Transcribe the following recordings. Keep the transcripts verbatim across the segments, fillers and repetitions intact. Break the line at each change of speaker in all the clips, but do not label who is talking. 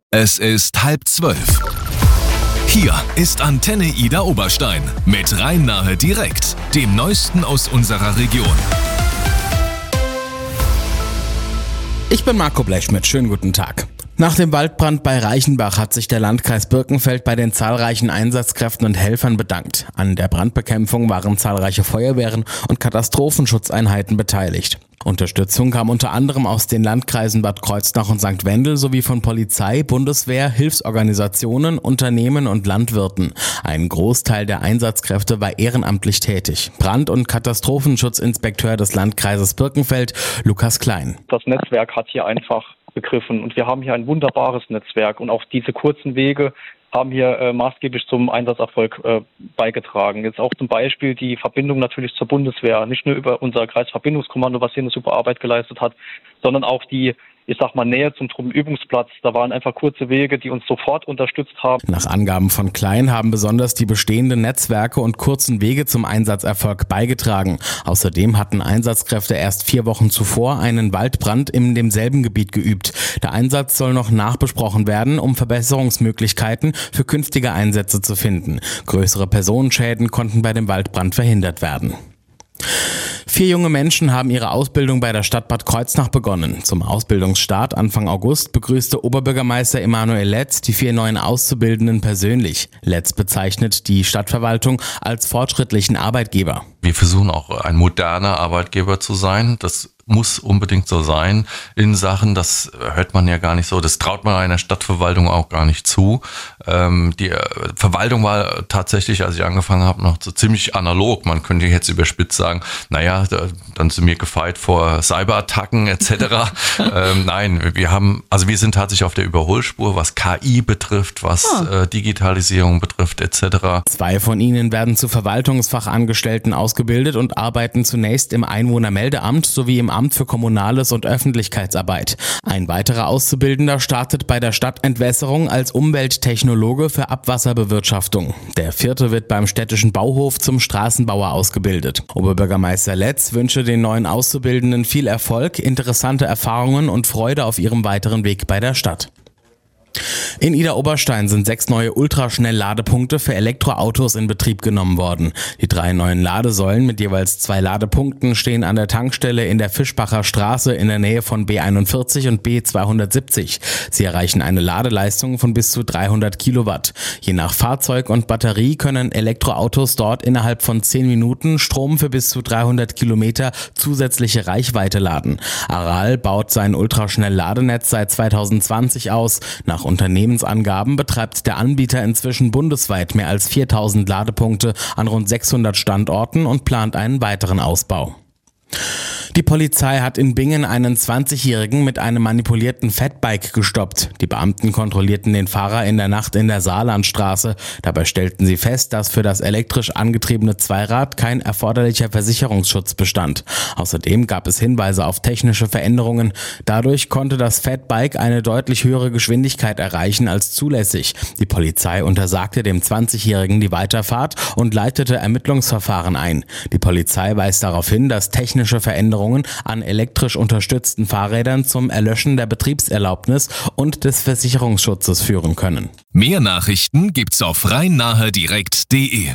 Es ist halb zwölf. Hier ist Antenne Ida Oberstein mit Rhein-Nahe direkt, dem Neuesten aus unserer Region.
Ich bin Marco Blechschmidt, schönen guten Tag. Nach dem Waldbrand bei Reichenbach hat sich der Landkreis Birkenfeld bei den zahlreichen Einsatzkräften und Helfern bedankt. An der Brandbekämpfung waren zahlreiche Feuerwehren und Katastrophenschutzeinheiten beteiligt. Unterstützung kam unter anderem aus den Landkreisen Bad Kreuznach und Sankt Wendel sowie von Polizei, Bundeswehr, Hilfsorganisationen, Unternehmen und Landwirten. Ein Großteil der Einsatzkräfte war ehrenamtlich tätig. Brand- und Katastrophenschutzinspekteur des Landkreises Birkenfeld, Lukas Klein.
Das Netzwerk hat hier einfach begriffen und wir haben hier ein wunderbares Netzwerk und auch diese kurzen Wege haben hier äh, maßgeblich zum Einsatzerfolg äh, beigetragen. Jetzt auch zum Beispiel die Verbindung natürlich zur Bundeswehr, nicht nur über unser Kreisverbindungskommando, was hier eine super Arbeit geleistet hat, sondern auch die, ich sag mal, Nähe zum Truppenübungsplatz. Da waren einfach kurze Wege, die uns sofort unterstützt haben.
Nach Angaben von Klein haben besonders die bestehenden Netzwerke und kurzen Wege zum Einsatzerfolg beigetragen. Außerdem hatten Einsatzkräfte erst vier Wochen zuvor einen Waldbrand in demselben Gebiet geübt. Der Einsatz soll noch nachbesprochen werden, um Verbesserungsmöglichkeiten für künftige Einsätze zu finden. Größere Personenschäden konnten bei dem Waldbrand verhindert werden. Vier junge Menschen haben ihre Ausbildung bei der Stadt Bad Kreuznach begonnen. Zum Ausbildungsstart Anfang August begrüßte Oberbürgermeister Emanuel Letz die vier neuen Auszubildenden persönlich. Letz bezeichnet die Stadtverwaltung als fortschrittlichen Arbeitgeber.
Wir versuchen auch ein moderner Arbeitgeber zu sein. Das muss unbedingt so sein in Sachen, das hört man ja gar nicht so, das traut man einer Stadtverwaltung auch gar nicht zu. Ähm, die Verwaltung war tatsächlich, als ich angefangen habe, noch so ziemlich analog. Man könnte jetzt überspitzt sagen, naja, da, dann sind wir gefeit vor Cyberattacken et cetera. ähm, nein, wir haben, also wir sind tatsächlich auf der Überholspur, was K I betrifft, was oh. äh, Digitalisierung betrifft et cetera.
Zwei von ihnen werden zu Verwaltungsfachangestellten ausgebildet und arbeiten zunächst im Einwohnermeldeamt sowie im Amt für Kommunales und Öffentlichkeitsarbeit. Ein weiterer Auszubildender startet bei der Stadtentwässerung als Umwelttechnologe für Abwasserbewirtschaftung. Der vierte wird beim städtischen Bauhof zum Straßenbauer ausgebildet. Oberbürgermeister Letz wünsche den neuen Auszubildenden viel Erfolg, interessante Erfahrungen und Freude auf ihrem weiteren Weg bei der Stadt. In Ida Oberstein sind sechs neue Ultraschnell-Ladepunkte für Elektroautos in Betrieb genommen worden. Die drei neuen Ladesäulen mit jeweils zwei Ladepunkten stehen an der Tankstelle in der Fischbacher Straße in der Nähe von B einundvierzig und B zweihundertsiebzig. Sie erreichen eine Ladeleistung von bis zu dreihundert Kilowatt. Je nach Fahrzeug und Batterie können Elektroautos dort innerhalb von zehn Minuten Strom für bis zu dreihundert Kilometer zusätzliche Reichweite laden. Aral baut sein Ultraschnell-Ladenetz seit zweitausendzwanzig aus. Nach Unternehmensangaben betreibt der Anbieter inzwischen bundesweit mehr als viertausend Ladepunkte an rund sechshundert Standorten und plant einen weiteren Ausbau. Die Polizei hat in Bingen einen zwanzigjährigen mit einem manipulierten Fatbike gestoppt. Die Beamten kontrollierten den Fahrer in der Nacht in der Saarlandstraße. Dabei stellten sie fest, dass für das elektrisch angetriebene Zweirad kein erforderlicher Versicherungsschutz bestand. Außerdem gab es Hinweise auf technische Veränderungen. Dadurch konnte das Fatbike eine deutlich höhere Geschwindigkeit erreichen als zulässig. Die Polizei untersagte dem zwanzigjährigen die Weiterfahrt und leitete Ermittlungsverfahren ein. Die Polizei weist darauf hin, dass technische Veränderungen an elektrisch unterstützten Fahrrädern zum Erlöschen der Betriebserlaubnis und des Versicherungsschutzes führen können.
Mehr Nachrichten gibt's auf rhein-nahe direkt punkt de.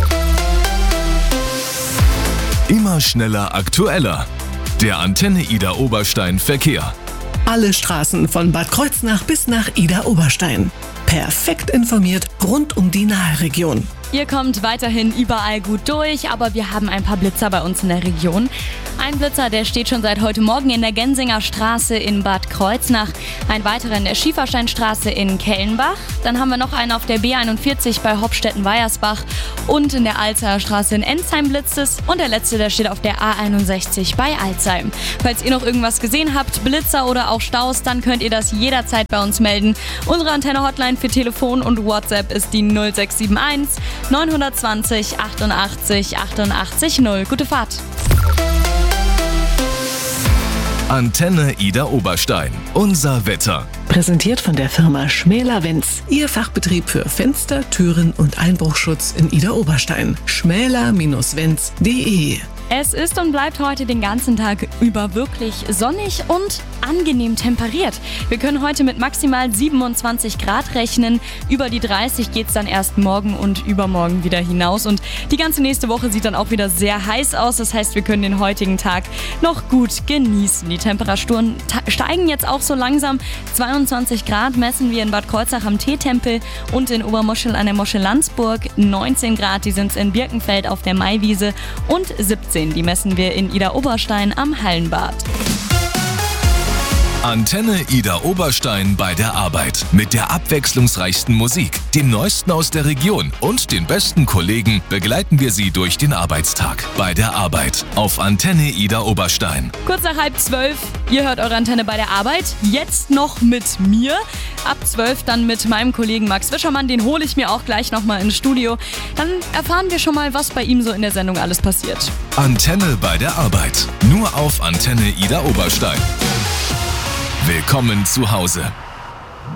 Immer schneller, aktueller. Der Antenne Ida Oberstein Verkehr.
Alle Straßen von Bad Kreuznach bis nach Ida Oberstein. Perfekt informiert rund um die Nahe-Region.
Ihr kommt weiterhin überall gut durch, aber wir haben ein paar Blitzer bei uns in der Region. Ein Blitzer, der steht schon seit heute Morgen in der Gensinger Straße in Bad Kreuznach, ein weiterer in der Schiefersteinstraße in Kellenbach. Dann haben wir noch einen auf der B einundvierzig bei Hopstetten-Weiersbach und in der Alzer Straße in Ensheim blitzt es. Und der letzte, der steht auf der A einundsechzig bei Alzheim. Falls ihr noch irgendwas gesehen habt, Blitzer oder auch Staus, dann könnt ihr das jederzeit bei uns melden. Unsere Antenne-Hotline für Telefon und WhatsApp ist die null sechs sieben eins neun zwei null achtundachtzig achtundachtzig null. Gute Fahrt!
Antenne Ida Oberstein. Unser Wetter.
Präsentiert von der Firma Schmäler-Wenz. Ihr Fachbetrieb für Fenster, Türen und Einbruchschutz in Ida Oberstein. schmäler Bindestrich wenz punkt de
Es ist und bleibt heute den ganzen Tag über wirklich sonnig und angenehm temperiert. Wir können heute mit maximal siebenundzwanzig Grad rechnen. Über die dreißig geht es dann erst morgen und übermorgen wieder hinaus. Und die ganze nächste Woche sieht dann auch wieder sehr heiß aus. Das heißt, wir können den heutigen Tag noch gut genießen. Die Temperaturen ta- steigen jetzt auch so langsam. zweiundzwanzig Grad messen wir in Bad Kreuznach am Teetempel und in Obermoschel an der Moschel Landsburg. neunzehn Grad, die sind es in Birkenfeld auf der Maiwiese und siebzehn. Die messen wir in Idar-Oberstein am Hallenbad.
Antenne Idar Oberstein bei der Arbeit. Mit der abwechslungsreichsten Musik, dem Neuesten aus der Region und den besten Kollegen begleiten wir Sie durch den Arbeitstag. Bei der Arbeit auf Antenne Idar Oberstein.
Kurz nach halb zwölf, ihr hört eure Antenne bei der Arbeit. Jetzt noch mit mir. Ab zwölf dann mit meinem Kollegen Max Wischermann. Den hole ich mir auch gleich nochmal ins Studio. Dann erfahren wir schon mal, was bei ihm so in der Sendung alles passiert.
Antenne bei der Arbeit. Nur auf Antenne Idar Oberstein. Willkommen zu Hause.